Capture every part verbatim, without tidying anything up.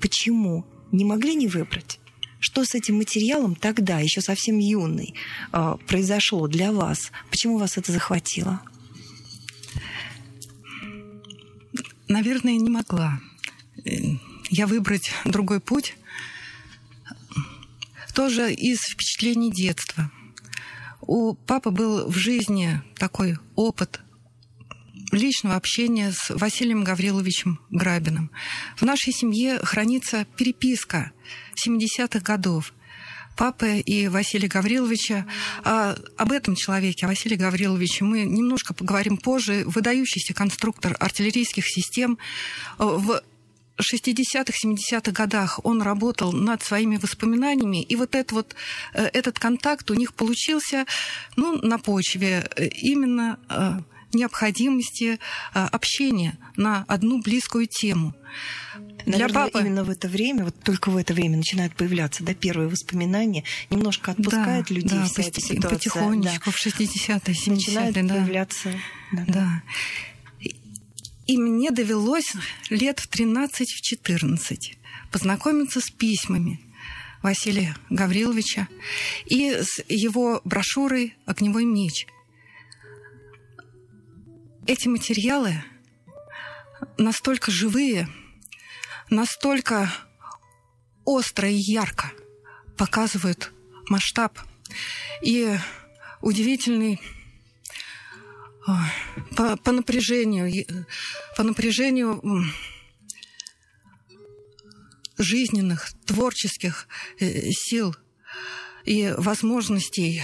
Почему? Не могли не выбрать? Что с этим материалом тогда, еще совсем юный, произошло для вас? Почему вас это захватило? Наверное, не могла я выбрать другой путь. Тоже из впечатлений детства. У папы был в жизни такой опыт личного общения с Василием Гавриловичем Грабиным. В нашей семье хранится переписка семидесятых годов папы и Василия Гавриловича. А об этом человеке, о Василии Гавриловиче, мы немножко поговорим позже. Выдающийся конструктор артиллерийских систем. В шестидесятых, семидесятых годах он работал над своими воспоминаниями, и вот, это вот этот контакт у них получился, ну, на почве именно необходимости общения на одну близкую тему. Наверное, Для папы... именно в это время, вот только в это время начинают появляться, да, первые воспоминания, немножко отпускают да, людей да, вся эта ситуация. Потихонечку, да. В шестидесятые, семидесятые, начинают да. появляться. Да, да. Да. И мне довелось лет в тринадцать-четырнадцать познакомиться с письмами Василия Гавриловича и с его брошюрой «Огневой меч». Эти материалы настолько живые, настолько остро и ярко показывают масштаб и удивительный по, по напряжению, по напряжению жизненных, творческих сил и возможностей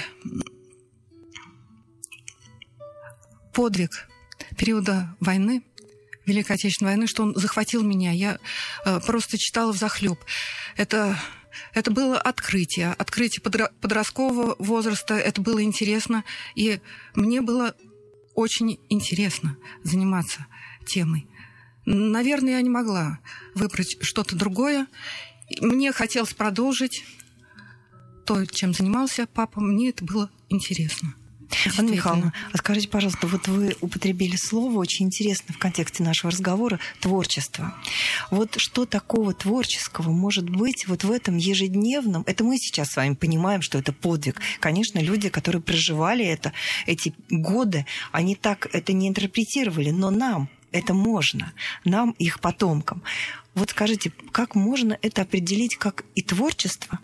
подвиг периода войны, Великой Отечественной войны, что он захватил меня. Я просто читала взахлёб. Это, это было открытие, открытие подросткового возраста. Это было интересно, и мне было очень интересно заниматься темой. Наверное, я не могла выбрать что-то другое. Мне хотелось продолжить то, чем занимался папа. Мне это было интересно. Анна Михайловна, а скажите, пожалуйста, вот вы употребили слово очень интересно в контексте нашего разговора — творчество. Вот что такого творческого может быть вот в этом ежедневном? Это мы сейчас с вами понимаем, что это подвиг. Конечно, люди, которые проживали это, эти годы, они так это не интерпретировали, но нам это можно, нам, их потомкам. Вот скажите, как можно это определить как и творчество?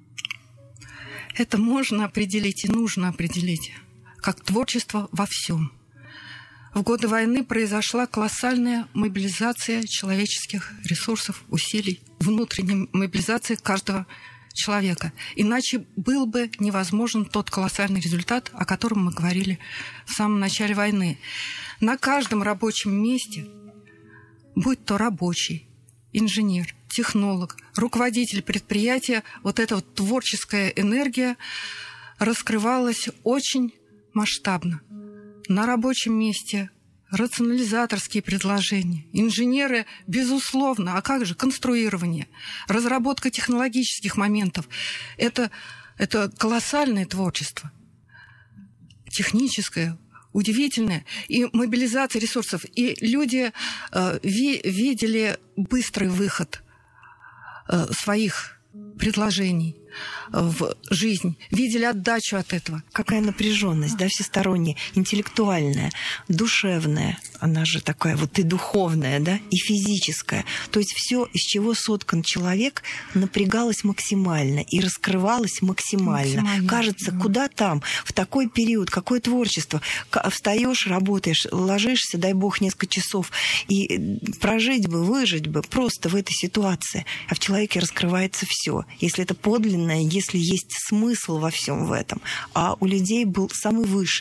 Это можно определить и нужно определить как творчество во всем. В годы войны произошла колоссальная мобилизация человеческих ресурсов, усилий, внутренняя мобилизация каждого человека. Иначе был бы невозможен тот колоссальный результат, о котором мы говорили в самом начале войны. На каждом рабочем месте, будь то рабочий, инженер, технолог, руководитель предприятия, вот эта вот творческая энергия раскрывалась очень масштабно. На рабочем месте рационализаторские предложения. Инженеры, безусловно, а как же конструирование, разработка технологических моментов. Это, это колоссальное творчество. Техническое, удивительное. И мобилизация ресурсов. И люди э, ви, видели быстрый выход э, своих предложений в жизнь, видели отдачу от этого. Какая напряженность, да, всесторонняя, интеллектуальная, душевная, она же такая вот и духовная, да, и физическая. То есть все, из чего соткан человек, напрягалось максимально и раскрывалось максимально. максимально. Кажется, да. Куда там, в такой период, какое творчество. Встаешь, работаешь, ложишься, дай бог, несколько часов, и прожить бы, выжить бы просто в этой ситуации. А в человеке раскрывается все. Если это подлинное, если есть смысл во всем в этом. А у людей был самый высший